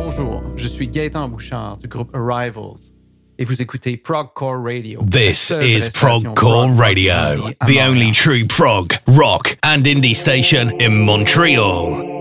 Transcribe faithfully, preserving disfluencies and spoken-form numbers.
Bonjour, je suis Gaëtan Bouchard du groupe Arrivals et vous écoutez Progcore Radio. This is Progcore Radio, the only true prog, rock and indie station in Montreal.